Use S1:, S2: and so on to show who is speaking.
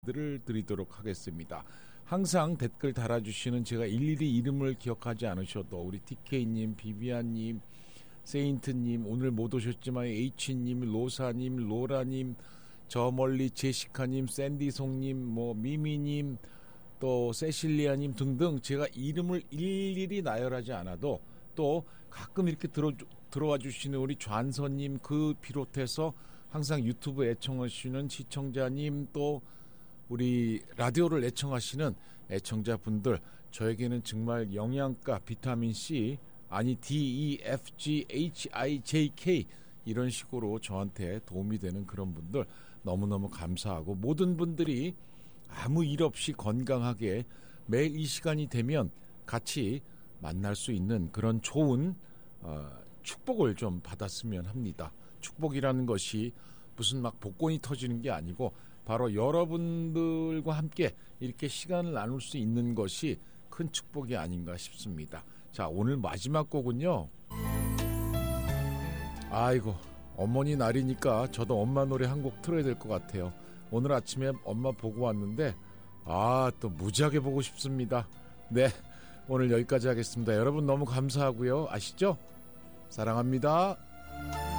S1: 들을 드리도록 하겠습니다. 항상 댓글 달아주시는 제가 일일이 이름을 기억하지 않으셔도 우리 TK님, 비비안님, 세인트님, 오늘 못 오셨지만 H님, 로사님, 로라님, 저 멀리 제시카님, 샌디송님, 미미님, 또 세실리아님 등등 제가 이름을 일일이 나열하지 않아도 또 가끔 이렇게 들어와 주시는 우리 좌선님 그 비롯해서 항상 유튜브 애청하시는 시청자님 또 우리 라디오를 애청하시는 애청자분들 저에게는 정말 영양가 비타민C 아니 DEFGHIJK 이런 식으로 저한테 도움이 되는 그런 분들 너무너무 감사하고 모든 분들이 아무 일 없이 건강하게 매일 이 시간이 되면 같이 만날 수 있는 그런 좋은 축복을 좀 받았으면 합니다. 축복이라는 것이 무슨 막 복권이 터지는 게 아니고 바로 여러분들과 함께 이렇게 시간을 나눌 수 있는 것이 큰 축복이 아닌가 싶습니다. 자, 오늘 마지막 곡은요. 아이고, 어머니 날이니까 저도 엄마 노래 한 곡 틀어야 될 것 같아요. 오늘 아침에 엄마 보고 왔는데 또 무지하게 보고 싶습니다. 네, 오늘 여기까지 하겠습니다. 여러분 너무 감사하고요. 아시죠? 사랑합니다.